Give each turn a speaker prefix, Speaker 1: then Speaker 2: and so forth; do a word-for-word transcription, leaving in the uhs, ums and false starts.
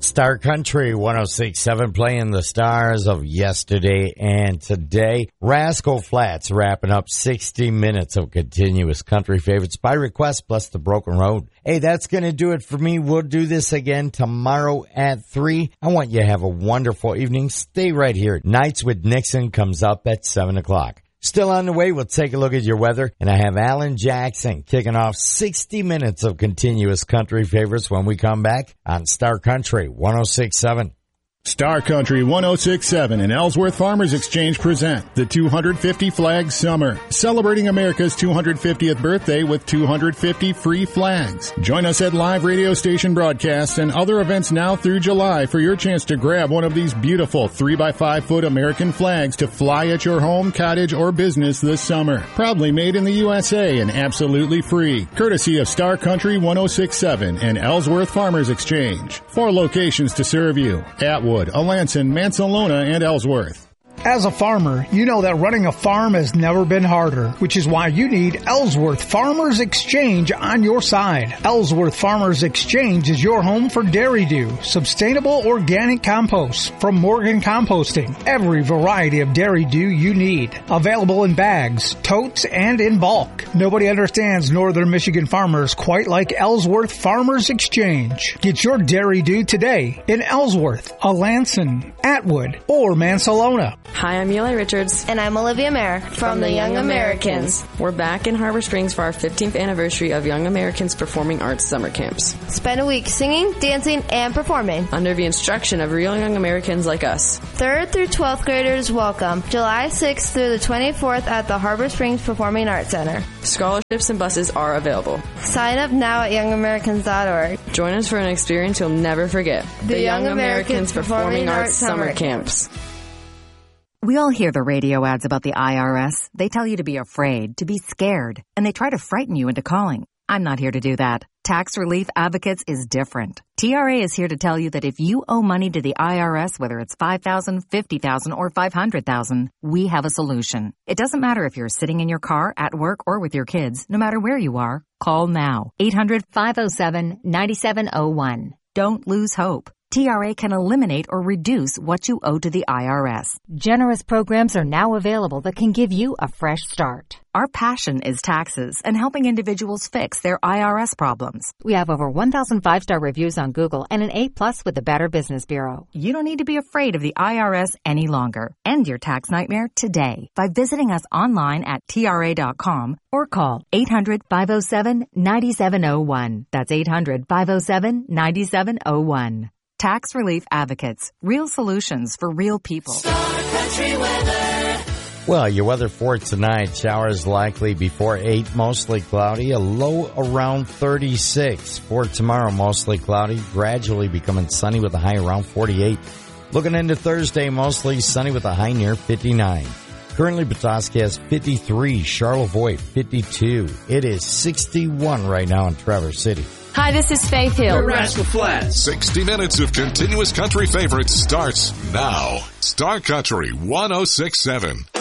Speaker 1: Star Country one oh six point seven playing the stars of yesterday and today. Rascal Flatts wrapping up sixty minutes of continuous country favorites by request plus the Broken Road. Hey, that's going to do it for me. We'll do this again tomorrow at three. I want you to have a wonderful evening. Stay right here. Nights with Nixon comes up at seven o'clock. Still on the way, we'll take a look at your weather, and I have Alan Jackson kicking off sixty minutes of continuous country favorites when we come back on Star Country one oh six point seven.
Speaker 2: Star Country one oh six point seven and Ellsworth Farmers Exchange present the two hundred fifty Flag Summer, celebrating America's two hundred fiftieth birthday with two hundred fifty free flags. Join us at live radio station broadcasts and other events now through July for your chance to grab one of these beautiful three by five foot American flags to fly at your home, cottage, or business this summer. Proudly made in the U S A and absolutely free, courtesy of Star Country one oh six point seven and Ellsworth Farmers Exchange. Four locations to serve you: Atwood, Alanson, Mansalona, and Ellsworth.
Speaker 3: As a farmer, you know that running a farm has never been harder, which is why you need Ellsworth Farmers Exchange on your side. Ellsworth Farmers Exchange is your home for Dairy Dew, sustainable organic compost from Morgan Composting. Every variety of Dairy Dew you need. Available in bags, totes, and in bulk. Nobody understands northern Michigan farmers quite like Ellsworth Farmers Exchange. Get your Dairy Dew today in Ellsworth, Alanson, Atwood, or Mansalona.
Speaker 4: Hi, I'm Eli Richards.
Speaker 5: And I'm Olivia Mayer from, from the Young Americans.
Speaker 4: Americans. We're back in Harbor Springs for our fifteenth anniversary of Young Americans Performing Arts Summer Camps.
Speaker 5: Spend a week singing, dancing, and performing
Speaker 4: under the instruction of real Young Americans like us.
Speaker 5: Third through twelfth graders welcome July sixth through the twenty-fourth at the Harbor Springs Performing Arts Center.
Speaker 4: Scholarships and buses are available.
Speaker 5: Sign up now at young americans dot org.
Speaker 4: Join us for an experience you'll never forget.
Speaker 5: The, the Young, Young Americans, Americans Performing, Performing Arts Summer, Summer Camps.
Speaker 6: We all hear the radio ads about the I R S. They tell you to be afraid, to be scared, and they try to frighten you into calling. I'm not here to do that. Tax Relief Advocates is different. T R A is here to tell you that if you owe money to the I R S, whether it's five thousand dollars, fifty thousand dollars, or five hundred thousand dollars, we have a solution. It doesn't matter if you're sitting in your car, at work, or with your kids. No matter where you are, call now. eight hundred, five oh seven, nine seven oh one. Don't lose hope. T R A can eliminate or reduce what you owe to the I R S.
Speaker 7: Generous programs are now available that can give you a fresh start.
Speaker 6: Our passion is taxes and helping individuals fix their I R S problems.
Speaker 7: We have over one thousand five-star reviews on Google and an A plus with the Better Business Bureau.
Speaker 6: You don't need to be afraid of the I R S any longer. End your tax nightmare today by visiting us online at T R A dot com or call eight hundred, five oh seven, nine seven oh one. That's eight hundred, five oh seven, nine seven oh one. Tax Relief Advocates. Real solutions for real people.
Speaker 8: Star Country weather.
Speaker 1: Well, your weather for tonight, showers likely before eight, mostly cloudy, a low around thirty-six. For tomorrow, mostly cloudy, gradually becoming sunny with a high around forty-eight. Looking into Thursday, mostly sunny with a high near fifty-nine. Currently, Petoskey has fifty-three, Charlevoix fifty-two. It is sixty-one right now in Traverse City.
Speaker 9: Hi, this is Faith Hill.
Speaker 10: We're Rascal Flatts.
Speaker 11: sixty minutes of continuous country favorites starts now. Star Country one oh six point seven.